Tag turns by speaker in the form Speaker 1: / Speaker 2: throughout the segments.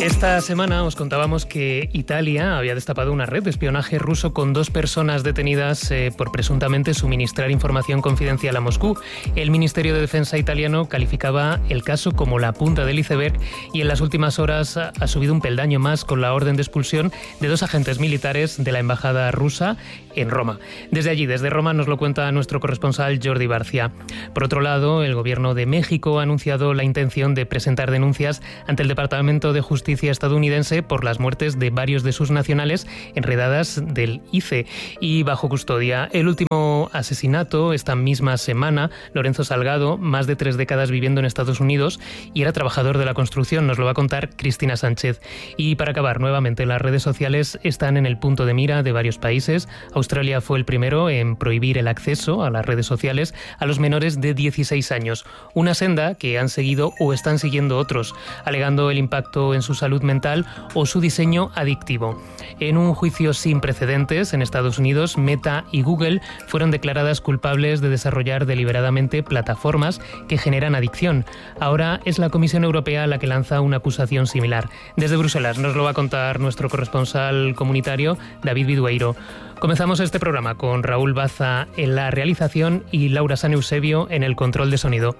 Speaker 1: Esta semana os contábamos que Italia había destapado una red de espionaje ruso con 2 personas detenidas por presuntamente suministrar información confidencial a Moscú. El Ministerio de Defensa italiano calificaba el caso como la punta del iceberg y en las últimas horas ha subido un peldaño más con la orden de expulsión de 2 agentes militares de la embajada rusa en Roma. Desde allí, desde Roma, nos lo cuenta nuestro corresponsal Jordi Barcia. Por otro lado, el gobierno de México ha anunciado la intención de presentar denuncias ante el Departamento de Justicia estadounidense por las muertes de varios de sus nacionales en redadas del ICE y bajo custodia. El último asesinato esta misma semana, Lorenzo Salgado, más de 3 décadas viviendo en Estados Unidos y era trabajador de la construcción, nos lo va a contar Cristina Sánchez. Y para acabar, nuevamente, las redes sociales están en el punto de mira de varios países. Australia fue el primero en prohibir el acceso a las redes sociales a los menores de 16 años, una senda que han seguido o están siguiendo otros, alegando el impacto en su salud mental o su diseño adictivo. En un juicio sin precedentes en Estados Unidos, Meta y Google fueron declaradas culpables de desarrollar deliberadamente plataformas que generan adicción. Ahora es la Comisión Europea la que lanza una acusación similar. Desde Bruselas nos lo va a contar nuestro corresponsal comunitario, David Vidueiro. Comenzamos este programa con Raúl Baza en la realización y Laura San Eusebio en el control de sonido.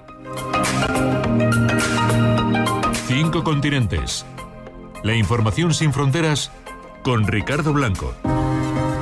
Speaker 2: 5 continentes. La información sin fronteras con Ricardo Blanco.